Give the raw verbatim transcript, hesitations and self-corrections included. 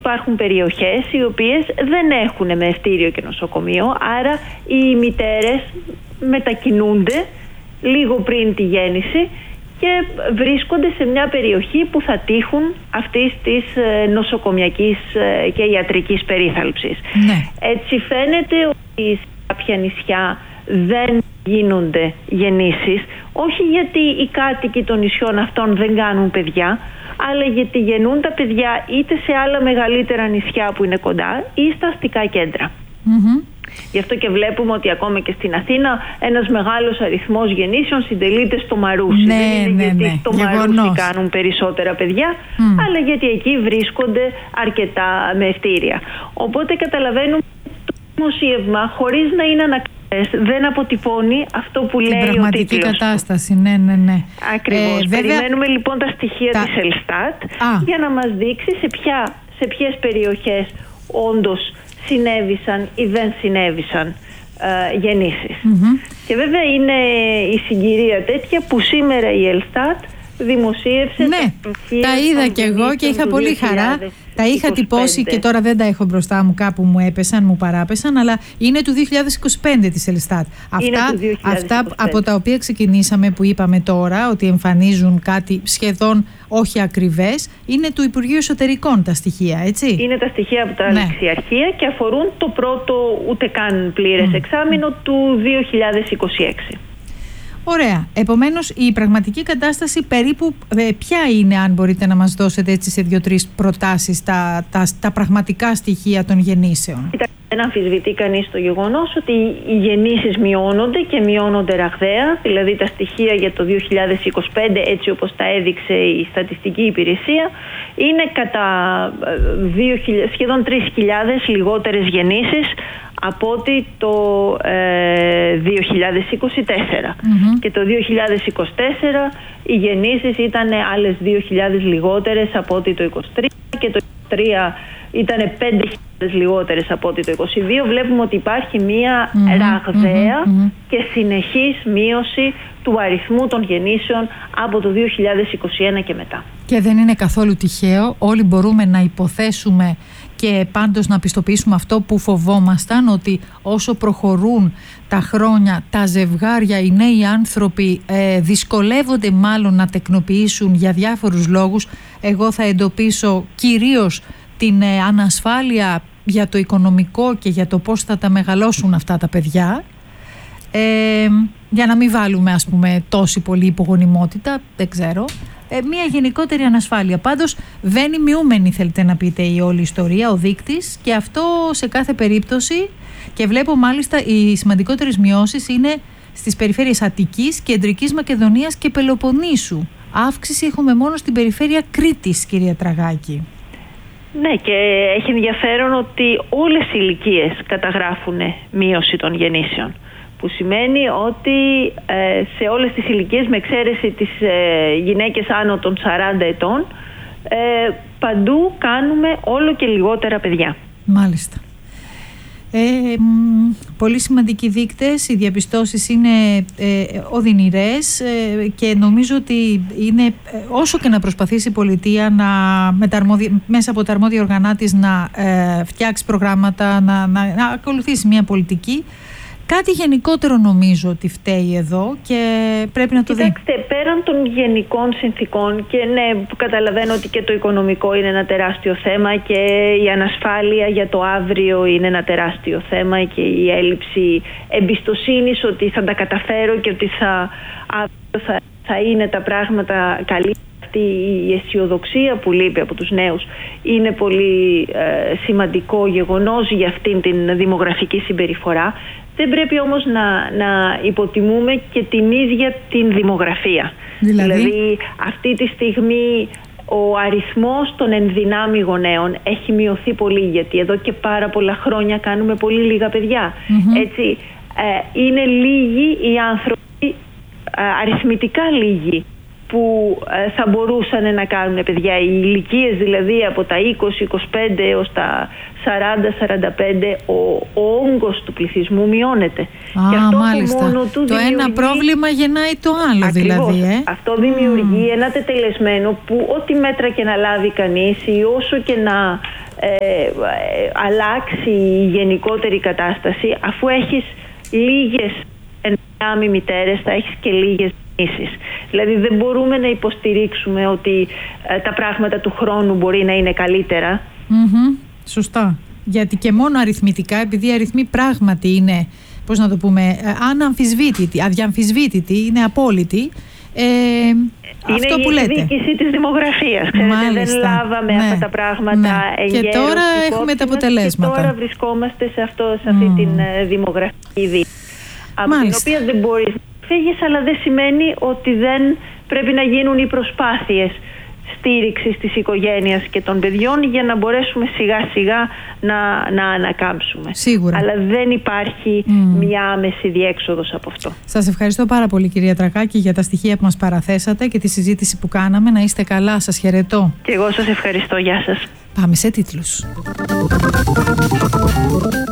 Υπάρχουν περιοχές οι οποίες δεν έχουν μεευτήριο και νοσοκομείο, άρα οι μητέρες μετακινούνται λίγο πριν τη γέννηση και βρίσκονται σε μια περιοχή που θα τύχουν αυτής της νοσοκομιακής και ιατρικής περίθαλψης. Ναι. Έτσι φαίνεται ότι σε κάποια νησιά δεν γίνονται γεννήσεις, όχι γιατί οι κάτοικοι των νησιών αυτών δεν κάνουν παιδιά, αλλά γιατί γεννούν τα παιδιά είτε σε άλλα μεγαλύτερα νησιά που είναι κοντά ή στα αστικά κέντρα. Mm-hmm. Γι' αυτό και βλέπουμε ότι ακόμα και στην Αθήνα ένας μεγάλος αριθμός γεννήσεων συντελείται στο Μαρούσι. Ναι, δεν είναι ναι, γιατί ναι. στο Γεγονός. Μαρούσι κάνουν περισσότερα παιδιά, Mm. αλλά γιατί εκεί βρίσκονται αρκετά μεευτήρια. Οπότε καταλαβαίνουμε το δημοσίευμα, χωρίς να είναι ανακριτές, δεν αποτυπώνει αυτό που την λέει ο τίτλος. Την πραγματική κατάσταση, ναι, ναι, ναι. Ακριβώς. Ε, βέβαια, περιμένουμε λοιπόν τα στοιχεία τα... της Ελστάτ Α. για να μας δείξει σε, ποια, σε ποιες περιοχές όντως συνέβησαν ή δεν συνέβησαν ε, γεννήσεις. Mm-hmm. Και βέβαια είναι η συγκυρία τέτοια που σήμερα η Ελστάτ δημοσίευσε. Ναι, τα είδα κι εγώ και είχα πολύ χαρά. Τα είχα τυπώσει και τώρα δεν τα έχω μπροστά μου, κάπου μου έπεσαν, μου παράπεσαν, αλλά είναι του δύο χιλιάδες είκοσι πέντε της Ελστάτ. Αυτά, αυτά από τα οποία ξεκινήσαμε, που είπαμε τώρα ότι εμφανίζουν κάτι σχεδόν όχι ακριβές, είναι του Υπουργείου Εσωτερικών τα στοιχεία, έτσι. Είναι τα στοιχεία από τα ναι. ληξιαρχεία και αφορούν το πρώτο ούτε καν πλήρες mm. εξάμηνο του δύο χιλιάδες είκοσι έξι. Ωραία. Επομένως, η πραγματική κατάσταση περίπου ε, ποια είναι, αν μπορείτε να μας δώσετε έτσι σε δύο-τρεις προτάσεις, τα, τα, τα πραγματικά στοιχεία των γεννήσεων. Δεν αμφισβητεί κανείς το γεγονός ότι οι γεννήσεις μειώνονται και μειώνονται ραγδαία, δηλαδή τα στοιχεία για το δύο χιλιάδες είκοσι πέντε, έτσι όπως τα έδειξε η Στατιστική Υπηρεσία, είναι κατά δύο, σχεδόν τρεις χιλιάδες λιγότερες γεννήσεις από ότι το ε, δύο χιλιάδες είκοσι τέσσερα. Mm-hmm. Και το δύο χιλιάδες είκοσι τέσσερα οι γεννήσεις ήταν άλλες δύο χιλιάδες λιγότερες από ότι το είκοσι τρία και το είκοσι τρία ήταν πέντε χιλιάδες λιγότερες από ότι το είκοσι δύο. Βλέπουμε ότι υπάρχει μία mm-hmm. ραγδαία mm-hmm. και συνεχής μείωση του αριθμού των γεννήσεων από το δύο χιλιάδες είκοσι ένα και μετά. Και δεν είναι καθόλου τυχαίο. Όλοι μπορούμε να υποθέσουμε και πάντως να πιστοποιήσουμε αυτό που φοβόμασταν, ότι όσο προχωρούν τα χρόνια, τα ζευγάρια, οι νέοι άνθρωποι ε, δυσκολεύονται μάλλον να τεκνοποιήσουν για διάφορους λόγους. Εγώ θα εντοπίσω κυρίως την ε, ανασφάλεια για το οικονομικό και για το πώς θα τα μεγαλώσουν αυτά τα παιδιά. Ε, για να μην βάλουμε, ας πούμε, τόση πολύ υπογονιμότητα, δεν ξέρω. Ε, μια γενικότερη ανασφάλεια. Πάντως βαίνει μειούμενη, θέλετε να πείτε, η όλη ιστορία, ο δείκτης, και αυτό σε κάθε περίπτωση. Και βλέπω μάλιστα οι σημαντικότερες μειώσεις είναι στις περιφέρειες Αττικής, Κεντρικής Μακεδονίας και Πελοποννήσου. Αύξηση έχουμε μόνο στην περιφέρεια Κρήτης, κυρία Τραγάκη. Ναι, και έχει ενδιαφέρον ότι όλες οι ηλικίες καταγράφουν μείωση των γεννήσεων, που σημαίνει ότι ε, σε όλες τις ηλικίες, με εξαίρεση τις ε, γυναίκες άνω των σαράντα ετών, ε, παντού κάνουμε όλο και λιγότερα παιδιά. Μάλιστα. Ε, πολύ σημαντικοί δείκτες, οι διαπιστώσεις είναι ε, οδυνηρές ε, και νομίζω ότι είναι, ε, όσο και να προσπαθήσει η πολιτεία να, με τα αρμόδια, μέσα από τα αρμόδια οργανά της να ε, φτιάξει προγράμματα, να, να, να ακολουθήσει μια πολιτική, κάτι γενικότερο νομίζω ότι φταίει εδώ και πρέπει να το δει. Κοιτάξτε, πέραν των γενικών συνθήκων, και ναι, καταλαβαίνω ότι και το οικονομικό είναι ένα τεράστιο θέμα και η ανασφάλεια για το αύριο είναι ένα τεράστιο θέμα και η έλλειψη εμπιστοσύνης ότι θα τα καταφέρω και ότι θα, θα, θα είναι τα πράγματα καλύτερα. Αυτή η αισιοδοξία που λείπει από τους νέους είναι πολύ ε, σημαντικό γεγονός για αυτήν την δημογραφική συμπεριφορά. Δεν πρέπει όμως να, να υποτιμούμε και την ίδια την δημογραφία. Δηλαδή, δηλαδή αυτή τη στιγμή ο αριθμός των ενδυνάμει γονέων έχει μειωθεί πολύ, γιατί εδώ και πάρα πολλά χρόνια κάνουμε πολύ λίγα παιδιά. Mm-hmm. Έτσι, ε, είναι λίγοι οι άνθρωποι, ε, αριθμητικά λίγοι, που θα μπορούσαν να κάνουν παιδιά. Οι ηλικίες δηλαδή από τα είκοσι είκοσι πέντε έως τα σαράντα σαράντα πέντε, ο, ο όγκος του πληθυσμού μειώνεται. Α, και αυτό μάλιστα. μόνο του το δημιουργεί... ένα πρόβλημα γεννάει το άλλο. Ακριβώς. Δηλαδή. Ε? Αυτό δημιουργεί mm. ένα τετελεσμένο που ό,τι μέτρα και να λάβει κανείς ή όσο και να ε, ε, αλλάξει η γενικότερη κατάσταση, αφού έχεις λίγες ενδυνάμει μητέρες, θα έχεις και λίγες νήσεις. Δηλαδή δεν μπορούμε να υποστηρίξουμε ότι ε, τα πράγματα του χρόνου μπορεί να είναι καλύτερα. Mm-hmm. Σωστά. Γιατί και μόνο αριθμητικά, επειδή οι αριθμοί πράγματι είναι, πώς να το πούμε, αναμφισβήτητοι, αδιαμφισβήτητοι, είναι απόλυτοι. Ε, είναι αυτό που η λέτε. εκδίκηση της δημογραφίας. Ξέρετε, δεν λάβαμε ναι, αυτά τα πράγματα ναι. εγκαίρως. Και τώρα έχουμε τα αποτελέσματα. Και τώρα βρισκόμαστε σε, αυτό, σε αυτή mm. την uh, δημογραφική δίκη. Από Μάλιστα. την οποία δεν μπορείς να φύγεις, αλλά δεν σημαίνει ότι δεν πρέπει να γίνουν οι προσπάθειες στήριξης της οικογένειας και των παιδιών για να μπορέσουμε σιγά σιγά να, να ανακάμψουμε. Σίγουρα. Αλλά δεν υπάρχει mm. μια άμεση διέξοδος από αυτό. Σας ευχαριστώ πάρα πολύ, κυρία Τρακάκη, για τα στοιχεία που μας παραθέσατε και τη συζήτηση που κάναμε. Να είστε καλά, σας χαιρετώ. Και εγώ σας ευχαριστώ. Γεια σας. Πάμε σε τίτλους.